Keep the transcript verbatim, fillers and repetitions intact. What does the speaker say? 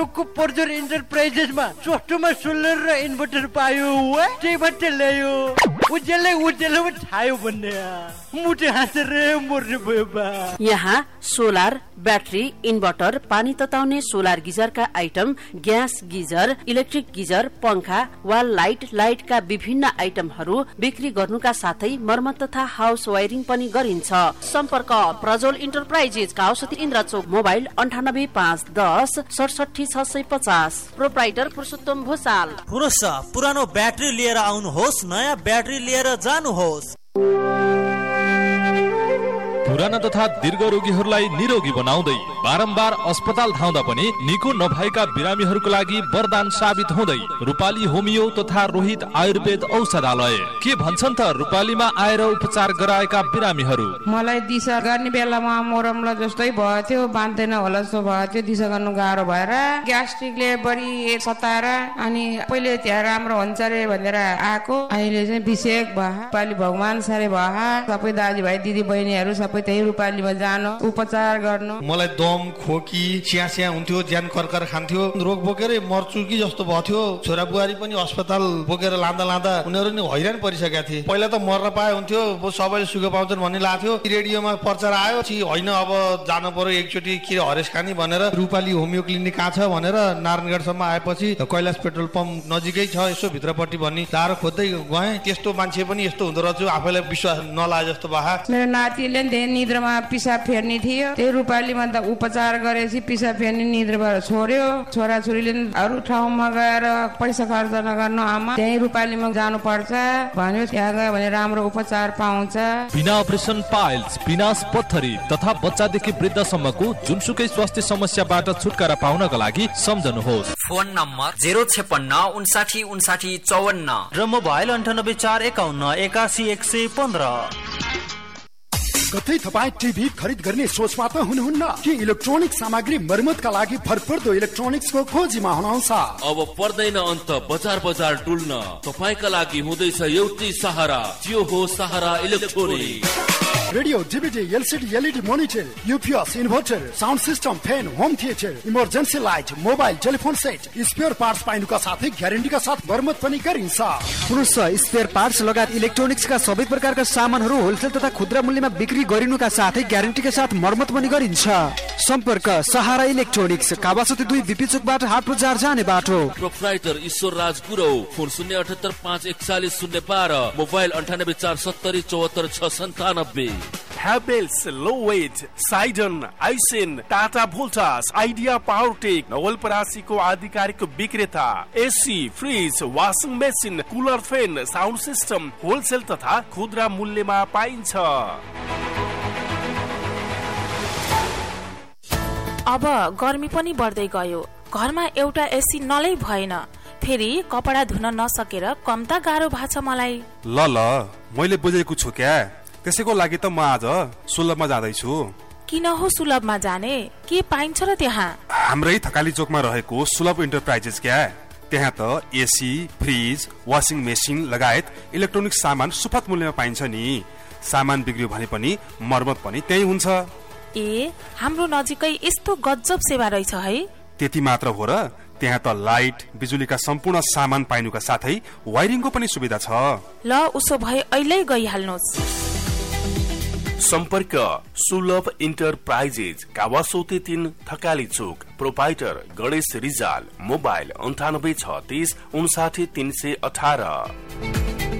पर्जर इन्टरप्राइजेसमा सस्तोमा सोलर र इन्भर्टर पायो वा त्यही मात्रै ल्यायो उज्यालै उज्यालो छायो भन्ने मुटे हाँसेर मर्ने भयो बा। यहाँ सोलर ब्याट्री इन्भर्टर पानी तताउने solar गिजरका item gas geyser electric geyser पंखा वाल लाइट लाइटका विभिन्न आइटमहरू बिक्री गर्नुका साथै मर्मत तथा हाउस वायरिङ पनि गरिन्छ। सम्पर्क प्रज्वल इन्टरप्राइजेस औषधि इन्द्रचोक मोबाइल अन्ठानब्बे पाँच दस सडसठी छ सय पचास प्रोप्राइटर पुरुषोत्तम भूषाल। पुरुष पुरानो ब्याट्री लिएर आउनुहोस् नयाँ ब्याट्री लिएर जानुहोस्। पुराना तथा दीर्घ रोगीहरूलाई निरोगी बनाउँदै बारम्बार अस्पताल धाउँदा पनि निको नभएका बिरामीहरूको लागि वरदान साबित हुँदै रूपाली होमियो तथा रोहित आयुर्वेद औषधालय। के भन्छन् त रूपालीमा आएर उपचार गराएका बिरामीहरू? मलाई दिशा गर्ने बेलामा मोरमला जस्तै भयो थियो, बाँध्दैन होला जस्तो भयो थियो, दिशा गर्नु गाह्रो भएर ग्यास्ट्रिकले बढी सताएर अनि पहिले त्यहाँ राम्रो हुन्छ रे भनेर आएको, अहिले चाहिँ विषेक भयो, रूपाली भगवान सारे भयो, सबै दाजुभाइ दिदी बहिनीहरू सबै त्यही रूपालीमा जानु उपचार गर्नु। मलाई दम खोकी चिया चिया हुन्थ्यो, ज्यान कर्कर खान्थ्यो, रोग बोकेर मर्छु कि जस्तो भयो थियो। छोरा बुहारी पनि अस्पताल बोकेर लाँदा लाँदा उनीहरू नि हैरान परिसकेका थिए। पहिला त मर्न पाए हुन्थ्यो, सबैले सुख पाउँछन् भन्ने लाग्थ्यो। रेडियोमा प्रचार आयो कि होइन अब जानु पर्यो एकचोटि के हरेस खानी भनेर रूपाली होमियो क्लिनिक कहाँ छ भनेर नारायणगढसम्म आएपछि कैलाश पेट्रोल पम्प नजिकै छ यसो भित्रपट्टि भन्ने लाएर खोज्दै गएँ। त्यस्तो मान्छे पनि यस्तो हुँदो रहेछ आफैलाई विश्वास नलागे जस्तो भए। मेरो नातिले निद्रामा पिसाब फेर्ने थियो, त्यही रूपालीमा त उपचार गरेपछि पिसाब फेर्ने निद्राबाट छोड्यो। छोराछोरीले अरू ठाउँमा गएर पैसा खर्च नगर्नु आमा त्यही रूपालीमा जानु पर्छ भन्यो। त्यहाँ गयो भने राम्रो उपचार पाउँछ। बिना अपरेसन पाइल्स पिनास पत्थरी तथा बच्चादेखि वृद्धसम्मको जुनसुकै स्वास्थ्य समस्याबाट छुटकारा पाउनका लागि सम्झनुहोस्। फोन नम्बर जेरो छेपन्न उन्साठी उन्साठी चौवन्न र मोबाइल अन्ठानब्बे चार एकाउन्न एकासी एक सय पन्ध्र। कतै तपाईँ टिभी खरिद गर्ने सोचमा त हुनुहुन्न कि इलेक्ट्रोनिक सामग्री मर्मतका लागि भरपर्दो इलेक्ट्रोनिक्सको खोजीमा हुनुहुन्छ? अब पर्दैन अन्त बजार बजार डुल्न, तपाईँका लागि हुँदैछ एउटै सहारा, त्यो हो सहारा electronic. Radio DVD LCD LED monitor UPS inverter sound system fan home theatre emergency light mobile telephone set spare parts पाइनुका साथै ग्यारेन्टीका साथ मर्मत पनि गरिन्छ। पुरुष स्पेयर पार्ट्स लगायत इलेक्ट्रोनिक्सका सबै प्रकारका सामानहरू होलसेल तथा खुद्रा मूल्यमा बिक्री गरिनुका साथै ग्यारेन्टीका साथ मर्मत पनि गरिन्छ। सम्पर्क सहारा इलेक्ट्रोनिक्स कावासोती दुई बिपी चोकबाट हाट बजार जाने बाटो। प्रोप्राइटर ईश्वर राज गुरौ। फोन शून्य अठहत्तर पाँच एकचालिस शून्य बाह्र मोबाइल अन्ठानब्बे चार सत्तरी चौहत्तर छ सन्तानब्बे। Havells, Lowe's, Sidon, Aisin, Tata Voltas, idea Powertech नवलपरासीको आधिकारिक विक्रेता। AC fridge washing machine cooler fan sound system wholesale तथा खुद्रा मूल्यमा पाइन्छ। अब गर्मी पनि बढ्दै गयो, घरमा एउटा एसी नलै भएन, फेरि कपडा धुन नसकेर कम त गाह्रो भएको छ मलाई। ल ल मैले बुझेको छु क्या, त्यसैको लागि त म आज सुलभमा जाँदैछु। किन हो सुलभमा जाने, के पाइन्छ र त्यहाँ? हाम्रै थकाली चोकमा रहेको सुलभ इन्टरप्राइजेस क्या, त्यहाँ त एसी फ्रिज वाशिङ मेसिन लगायत इलेक्ट्रोनिक सामान सुपथ मूल्यमा पाइन्छ नि। सामान बिग्रियो भने पनि मर्मत पनि त्यही हुन्छ। ए हाम्रो नजिकै यस्तो गजब सेवा रहेछ है। त्यति मात्र हो र, त्यहाँ त लाइट बिजुलीका सम्पूर्ण सामान पाइनुका साथै वायरिङको पनि सुविधा छ। ल उसो भए अहिले गइहाल्नुहोस्। सम्पर्क सुलभ इन्टरप्राइजेज कावासोती तीन थकाली चोक। प्रोपाइटर गणेश रिजाल। मोबाइल अन्ठानब्बे छत्तीस उन्साठी तीन सय अठारह।